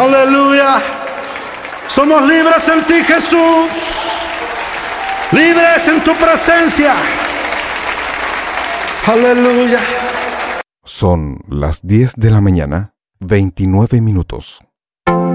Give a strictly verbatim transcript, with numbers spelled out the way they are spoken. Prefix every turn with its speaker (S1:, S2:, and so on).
S1: Aleluya. Somos libres en ti, Jesús. Libres en tu presencia. Aleluya.
S2: Son las diez de la mañana, veintinueve minutos.